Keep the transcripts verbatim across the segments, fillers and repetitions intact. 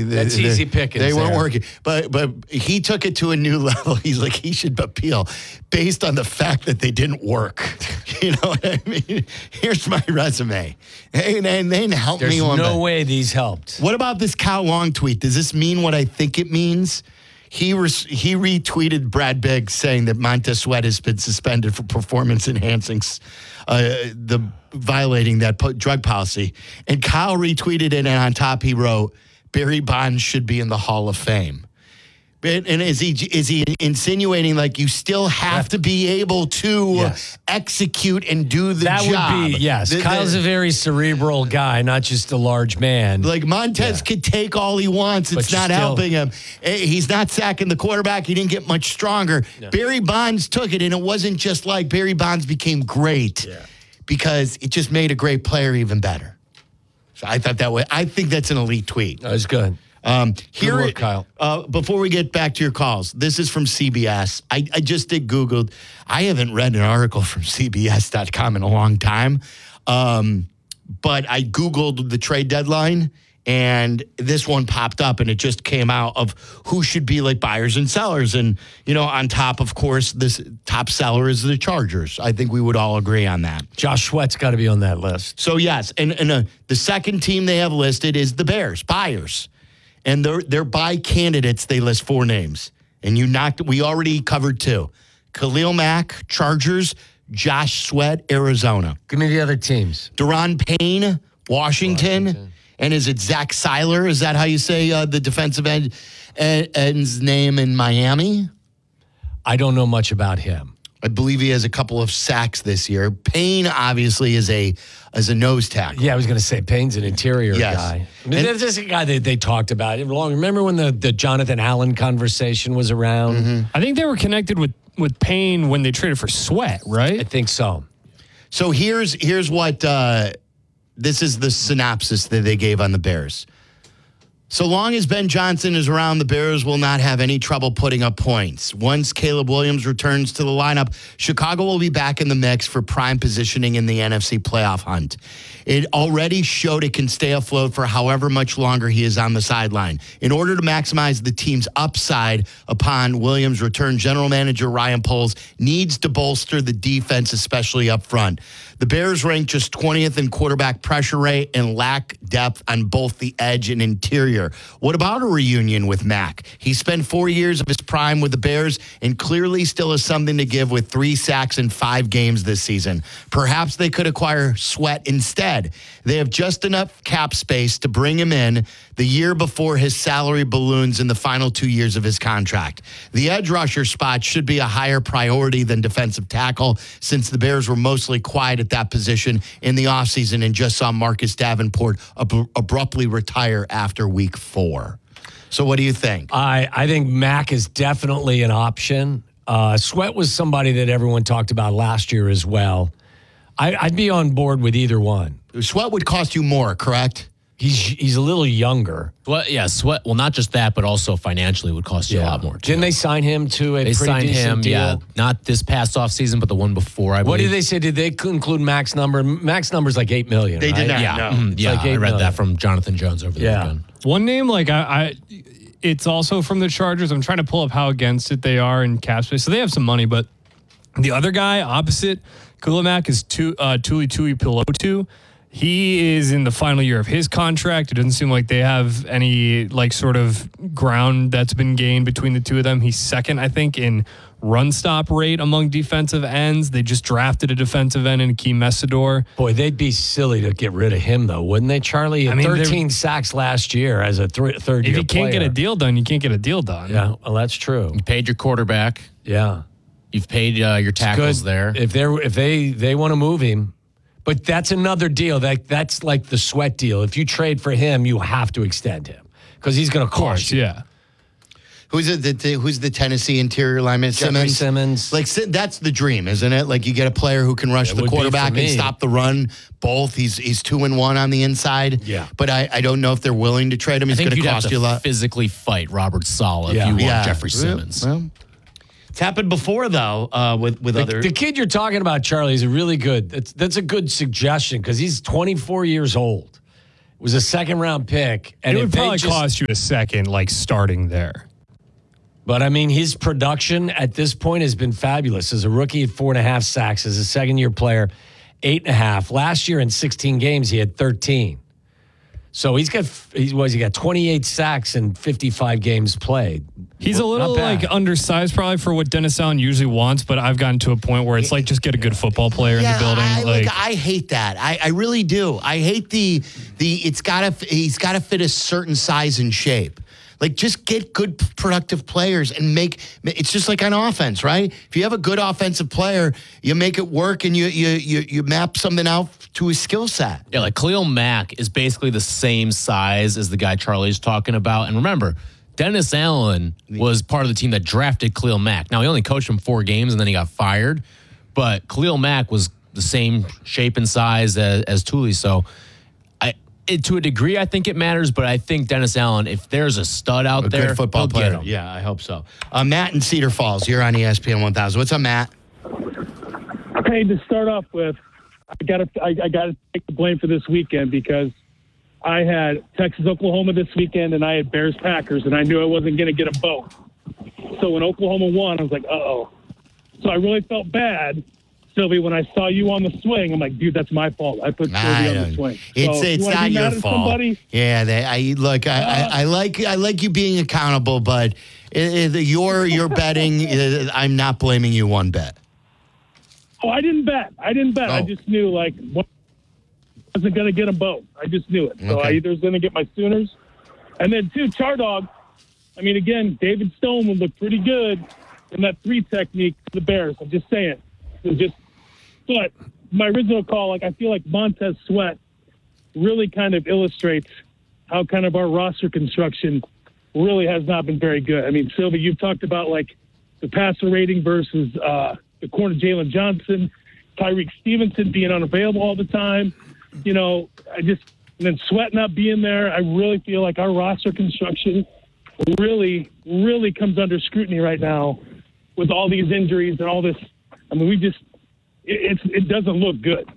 That's they, easy pickings. They weren't there. working. But but he took it to a new level. He's like, he should appeal based on the fact that they didn't work. You know what I mean? Here's my resume. And, and they didn't help There's me on no that. way these helped. What about this Kyle Long tweet? Does this mean what I think it means? He res- he retweeted Brad Biggs saying that Montez Sweat has been suspended for performance enhancing, uh, the violating that po- drug policy. And Kyle retweeted it, and on top he wrote, Barry Bonds should be in the Hall of Fame. And and is he is he insinuating like you still have to be able to Yes. execute and do the That job? would be, yes. The- Kyle's the- a very cerebral guy, not just a large man. Like Montez Yeah. could take all he wants. But It's you not still- helping him. Eh, He's not sacking the quarterback. He didn't get much stronger. Barry Bonds took it, and it wasn't just like Barry Bonds became great Yeah. because it just made a great player even better. So I thought that way. I think that's an elite tweet. That was good. Um, here, work, Kyle. Uh, before we get back to your calls, this is from C B S. I, I just did Googled. I haven't read an article from C B S dot com in a long time, um, but I Googled the trade deadline, and this one popped up, and it just came out of who should be like buyers and sellers. And, you know, on top, of course, this top seller is the Chargers. I think we would all agree on that. Josh Sweat's got to be on that list. So, yes, and, and uh, the second team they have listed is the Bears, buyers. And their their buy candidates, they list four names. And you knocked, we already covered two. Khalil Mack, Chargers, Josh Sweat, Arizona. Give me the other teams. Deron Payne, Washington. Washington. And is it Zach Seiler? Is that how you say uh, the defensive end, end, end's name in Miami? I don't know much about him. I believe he has a couple of sacks this year. Payne obviously is a as a nose tackle. Yeah, I was going to say Payne's an interior Yes. guy. I mean, there's this guy that they talked about. Long. Remember when the, the Jonathan Allen conversation was around? Mm-hmm. I think they were connected with, with Payne when they traded for Sweat, I right? think so. So here's here's what uh, this is the synopsis that they gave on the Bears. So long as Ben Johnson is around, the Bears will not have any trouble putting up points. Once Caleb Williams returns to the lineup, Chicago will be back in the mix for prime positioning in the N F C playoff hunt. It already showed it can stay afloat for however much longer he is on the sideline. In order to maximize the team's upside upon Williams' return, general manager Ryan Poles needs to bolster the defense, especially up front. The Bears rank just twentieth in quarterback pressure rate and lack depth on both the edge and interior. What about a reunion with Mack? He spent four years of his prime with the Bears and clearly still has something to give with three sacks in five games this season. Perhaps they could acquire Sweat instead. They have just enough cap space to bring him in the year before his salary balloons in the final two years of his contract. The edge rusher spot should be a higher priority than defensive tackle since the Bears were mostly quiet at that position in the offseason and just saw Marcus Davenport ab- abruptly retire after week four. So what do you think? I, I think Mack is definitely an option. Uh, Sweat was somebody that everyone talked about last year as well. I, I'd be on board with either one. Sweat would cost you more, correct? He's he's a little younger. Well, yeah, Sweat. Well, not just that, but also financially would cost you a lot more. Too. Didn't they sign him to a They pretty signed decent him, deal? yeah, not this past offseason, but the one before, I believe. What did they say? Did they include Max number? Max number's like eight million. They right? did not. Yeah, No. mhm, It's yeah, like I eight read million. that from Jonathan Jones over the Yeah. weekend. One name, like I, I, it's also from the Chargers. I'm trying to pull up how against it they are in cap space. So they have some money, but the other guy opposite Khalil Mack is tu, uh, Tuli Tui Pilotu. He is in the final year of his contract. It doesn't seem like they have any like sort of ground that's been gained between the two of them. He's second, I think, in run stop rate among defensive ends. They just drafted a defensive end in Akeem Messidor. Boy, they'd be silly to get rid of him, though, wouldn't they, Charlie? He had I mean, thirteen sacks last year as a th- third If year you can't player. get a deal done, you can't get a deal done. Yeah, well, that's true. You paid your quarterback. Yeah. You've paid uh, your tackles Good. there. If they're if they they want to move him, but that's another deal. That that's like the Sweat deal. If you trade for him, you have to extend him because he's going to Of course, cost you. yeah. Who's it? The, the, who's the Tennessee interior lineman? Jeffrey Simmons. Simmons. Like si- that's the dream, isn't it? Like you get a player who can rush It the would be quarterback for and me. stop the run. Both. He's he's two and one on the inside. Yeah. But I, I don't know if they're willing to trade him. I He's think going to you'd have cost to you a lot. physically fight Robert Saleh Yeah. if you want Yeah. Jeffrey Simmons. Well, it's happened before though. Uh, with with The, other. the kid you're talking about, Charlie, is a really good. That's, that's a good suggestion because he's twenty-four years old, was a second round pick. And it would if they probably just- cost you a second, like starting there. But I mean, his production at this point has been fabulous. As a rookie, at four and a half sacks. As a second year player, eight and a half. Last year in sixteen games, he had thirteen. So he's got he was he got twenty-eight sacks in fifty-five games played. He's a little Not bad. like undersized probably for what Dennis Allen usually wants, but I've gotten to a point where it's like just get a good football player in the building. I, like look, I hate that. I, I really do. I hate the the. It's gotta. He's got to fit a certain size and shape. Like, just get good, productive players and make. It's just like on offense, right? If you have a good offensive player, you make it work and you you you, you map something out to his skill set. Yeah, like Khalil Mack is basically the same size as the guy Charlie's talking about. And remember, Dennis Allen was part of the team that drafted Khalil Mack. Now, he only coached him four games and then he got fired. But Khalil Mack was the same shape and size as, as Thule. So, I, it, to a degree, I think it matters. But I think Dennis Allen, if there's a stud out A there, good football he'll player. get him. Yeah, I hope so. Uh, Matt in Cedar Falls, you're on E S P N one thousand. What's up, Matt? Okay, to start off with, I got to I, I got to take the blame for this weekend because I had Texas Oklahoma this weekend and I had Bears Packers and I knew I wasn't going to get them both. So when Oklahoma won, I was like, uh oh. So I really felt bad, Sylvie, when I saw you on the swing. I'm like, dude, that's my fault. I put I Sylvie on don't- the swing. It's So you it's wanna not be your mad at fault. somebody? Yeah, they, I look. I, I, I like I like you being accountable, but it, it, your your betting. uh, I'm not blaming you one bit. Oh, I didn't bet. I didn't bet. I Oh. just knew like what I wasn't going to get them both. I just knew it. So Okay. I either was going to get my Sooners, and then two Chardog. I mean, again, David Stone would look pretty good in that three technique for the Bears. I'm just saying. It just, but my original call, like I feel like Montez Sweat really kind of illustrates how kind of our roster construction really has not been very good. I mean, Sylvia, you've talked about like the passer rating versus uh, the corner Jalen Johnson, Tyreek Stevenson being unavailable all the time. You know, I just, and then Sweat not being there, I really feel like our roster construction really, really comes under scrutiny right now with all these injuries and all this. I mean, we just, it, it's, it doesn't look good.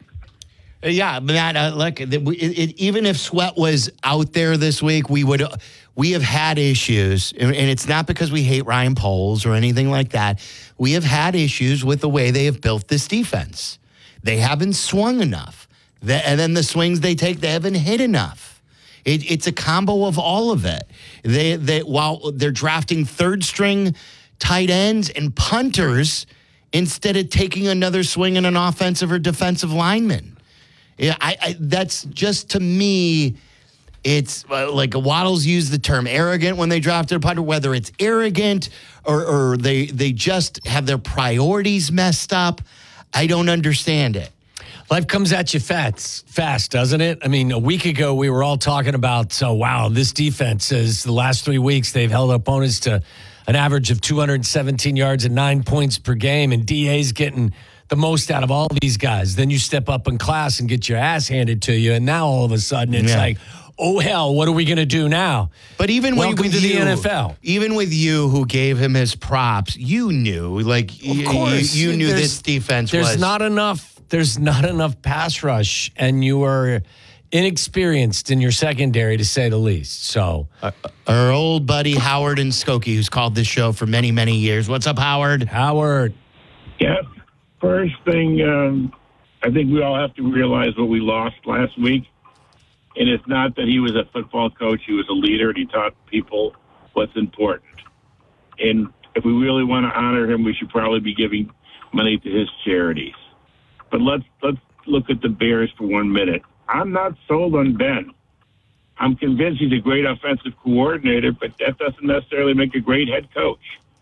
Uh, Yeah, Matt. Uh, look, it, it, it, even if Sweat was out there this week, we would. We have had issues, and, and it's not because we hate Ryan Poles or anything like that. We have had issues with the way they have built this defense. They haven't swung enough, the, and then the swings they take, they haven't hit enough. It, it's a combo of all of it. They, they, while they're drafting third string tight ends and punters instead of taking another swing in an offensive or defensive lineman. Yeah, I, I that's just to me, it's uh, like Waddles used the term arrogant when they drafted a punter, whether it's arrogant or, or they they just have their priorities messed up. I don't understand it. Life comes at you fast, fast, doesn't it? I mean, a week ago, we were all talking about, so wow, this defense is the last three weeks, they've held opponents to an average of two hundred seventeen yards and nine points per game, and D A's getting the most out of all these guys. Then you step up in class and get your ass handed to you, and now all of a sudden it's Yeah. like, oh, hell, what are we going to do now? But even when Welcome with to the you, N F L. even with you who gave him his props, you knew, like, y- course. you, you knew There's- this defense There's was. not enough. There's not enough pass rush, and you are inexperienced in your secondary, to say the least. So, Our old buddy Howard and Skokie, who's called this show for many, many years. What's up, Howard? Howard, Yeah. First thing, um, I think we all have to realize what we lost last week. And it's not that he was a football coach. He was a leader, and he taught people what's important. And if we really want to honor him, we should probably be giving money to his charities. But let's let's look at the Bears for one minute. I'm not sold on Ben. I'm convinced he's a great offensive coordinator, but that doesn't necessarily make a great head coach.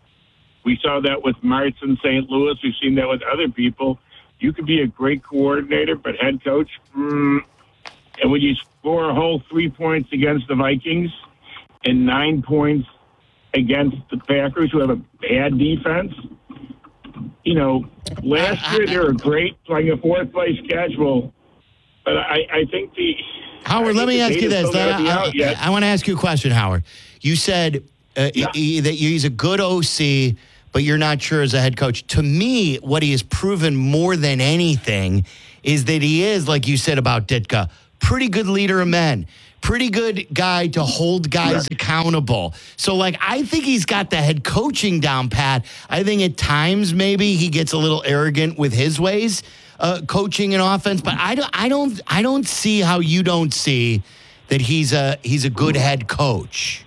We saw that with Martz in Saint Louis. We've seen that with other people. You could be a great coordinator, but head coach, mm, and when you score a whole three points against the Vikings and nine points against the Packers, who have a bad defense, you know, last year they were great, playing a fourth place schedule. But I, I think the Howard, I let think me the ask you data's this. still gotta be I, out yet. I, I want to ask you a question, Howard. You said uh, Yeah. he- that he's a good O C, but you're not sure as a head coach. To me, what he has proven more than anything is that he is, like you said about Ditka, pretty good leader of men, pretty good guy to hold guys accountable. So, like, I think he's got the head coaching down pat. I think at times maybe he gets a little arrogant with his ways, uh, coaching an offense. But I don't, I don't, I don't see how you don't see that he's a he's a good head coach.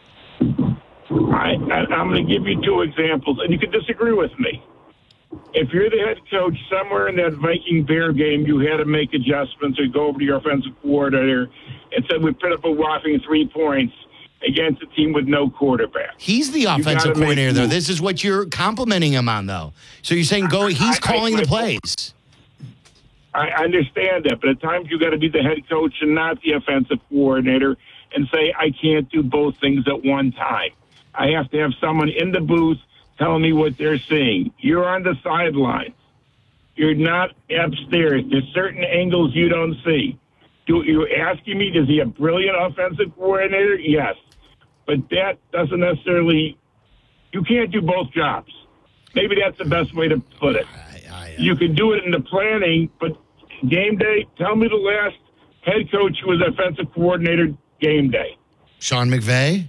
I, I, I'm going to give you two examples, and you can disagree with me. If you're the head coach, somewhere in that Viking Bear game, you had to make adjustments or go over to your offensive coordinator and said we put up a whopping three points against a team with no quarterback. He's the offensive coordinator, though. This is what you're complimenting him on, though. So you're saying go. He's I, calling I, the plays. I understand that, but at times you got to be the head coach and not the offensive coordinator and say I can't do both things at one time. I have to have someone in the booth telling me what they're seeing. You're on the sidelines. You're not upstairs. There's certain angles you don't see. Do, you're asking me, is he a brilliant offensive coordinator? Yes. But that doesn't necessarily, you can't do both jobs. Maybe that's the best way to put it. I, I, uh, you can do it in the planning, but game day, tell me the last head coach who was offensive coordinator game day. Sean McVay?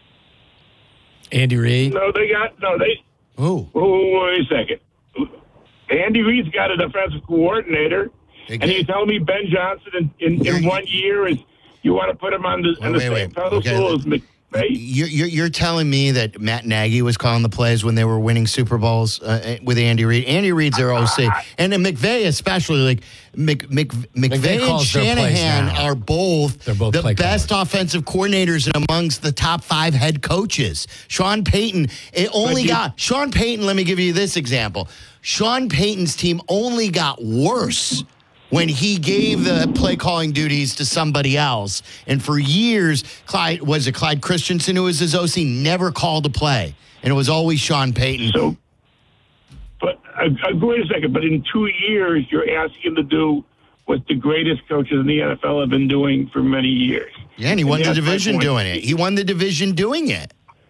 Andy Reid? No, they got, no, they, Who? oh, wait a second. Andy Reid's got a defensive coordinator, Big and game. you tell me Ben Johnson in, in, in one year is, you want to put him on the, on the wait, same wait. pedestal Okay. as McVay? You're, you're, you're telling me that Matt Nagy was calling the plays when they were winning Super Bowls uh, with Andy Reid. Andy Reid's their O C. And then McVay especially, like Mc, Mc, McVay, McVay and calls their plays Shanahan now. are both, They're both the play best callers. offensive coordinators and amongst the top five head coaches. Sean Payton, it only you- got, Sean Payton, let me give you this example. Sean Payton's team only got worse when he gave the play calling duties to somebody else. And for years, Clyde, was it Clyde Christensen who was his O C, never called a play. And it was always Sean Payton. So, but uh, uh, wait a second. But in two years, you're asking him to do what the greatest coaches in the N F L have been doing for many years. Yeah, and he won And the that's my division point. doing it. He won the division doing it.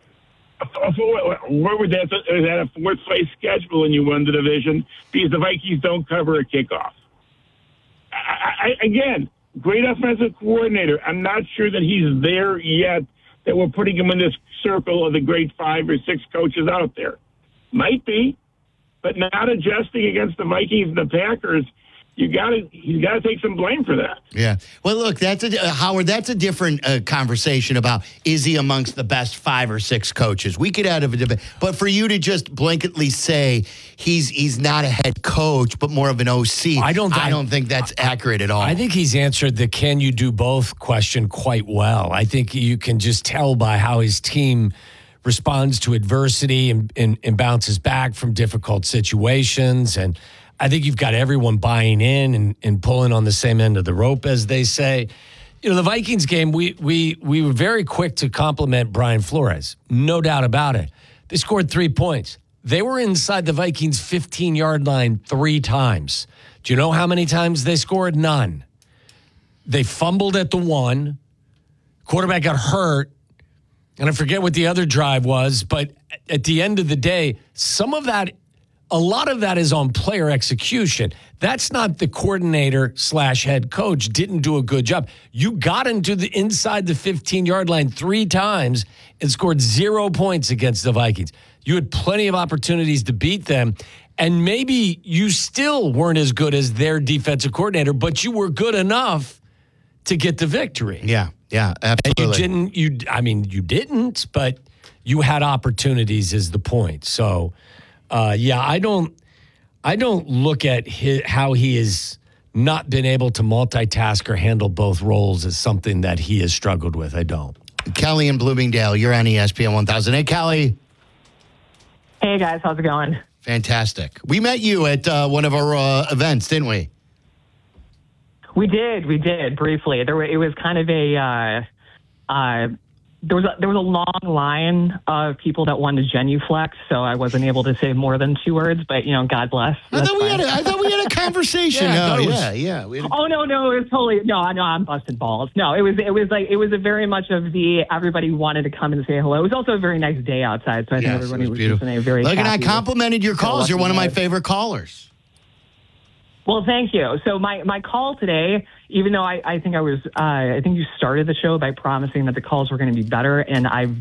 Where would that? Is that a fourth place schedule and you won the division because the Vikings don't cover a kickoff? I, I, again, great offensive coordinator. I'm not sure that he's there yet, that we're putting him in this circle of the great five or six coaches out there. Might be, but not adjusting against the Vikings and the Packers. You got to, he's got to take some blame for that. Yeah. Well, look, that's a, uh, Howard, that's a different uh, conversation about is he amongst the best five or six coaches? We could have a debate. But for you to just blanketly say he's he's not a head coach, but more of an O C, I don't- I don't think that's accurate at all. I think he's answered the can you do both question quite well. I think you can just tell by how his team responds to adversity and, and, and bounces back from difficult situations. And I think you've got everyone buying in and, and pulling on the same end of the rope, as they say. You know, the Vikings game, we we we were very quick to compliment Brian Flores. No doubt about it. They scored three points. They were inside the Vikings' fifteen-yard line three times. Do you know how many times they scored? None. They fumbled at the one. Quarterback got hurt. And I forget what the other drive was, but at the end of the day, some of that, a lot of that is on player execution. That's not the coordinator slash head coach didn't do a good job. You got into the inside the fifteen-yard line three times and scored zero points against the Vikings. You had plenty of opportunities to beat them, and maybe you still weren't as good as their defensive coordinator, but you were good enough to get the victory. yeah, yeah, absolutely. You didn't, you, I mean, you didn't, but you had opportunities is the point. So, uh, yeah, I don't, I don't look at his, how he has not been able to multitask or handle both roles as something that he has struggled with. I don't. Kelly in Bloomingdale, you're on E S P N one thousand. Hey, Kelly. Hey guys, how's it going? Fantastic. We met you at uh, one of our uh, events, didn't we? We did, we did briefly. There were, it was kind of a uh, uh, there was a, there was a long line of people that wanted to genuflex, so I wasn't able to say more than two words. But you know, God bless. I That's thought, we fine. had a, I thought we had a conversation. Yeah, I no, thought it was- yeah, yeah. We had a- Oh no, no, it was totally no, I know I'm busting balls. No, it was it was like it was a very much of the everybody wanted to come and say hello. It was also a very nice day outside, so I think Yes, it everybody was was, beautiful. just in a very Look, and I happy- complimented your calls. You're one of my favorite callers. Well, thank you. So my, my call today, even though I, I think I was, uh, I think you started the show by promising that the calls were going to be better, and I've